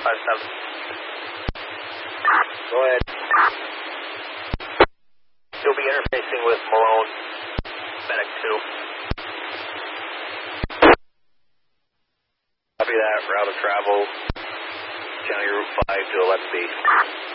57. Go ahead. You'll be interfacing with Malone, Medic 2. Copy that, route of travel, County Route 5 to 11B.